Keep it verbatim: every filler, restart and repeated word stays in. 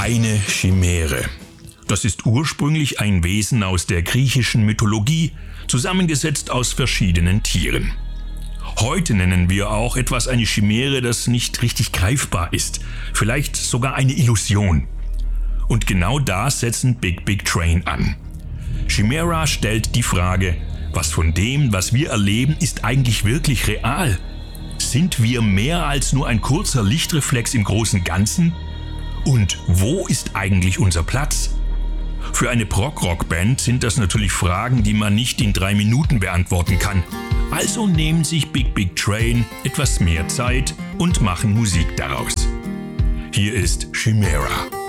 Eine Chimäre. Das ist ursprünglich ein Wesen aus der griechischen Mythologie, zusammengesetzt aus verschiedenen Tieren. Heute nennen wir auch etwas eine Chimäre, das nicht richtig greifbar ist, vielleicht sogar eine Illusion. Und genau da setzen Big Big Train an. Chimaera stellt die Frage, was von dem, was wir erleben, ist eigentlich wirklich real? Sind wir mehr als nur ein kurzer Lichtreflex im großen Ganzen? Und wo ist eigentlich unser Platz? Für eine Prog-Rock-Band sind das natürlich Fragen, die man nicht in drei Minuten beantworten kann. Also nehmen sich Big Big Train etwas mehr Zeit und machen Musik daraus. Hier ist Chimaera.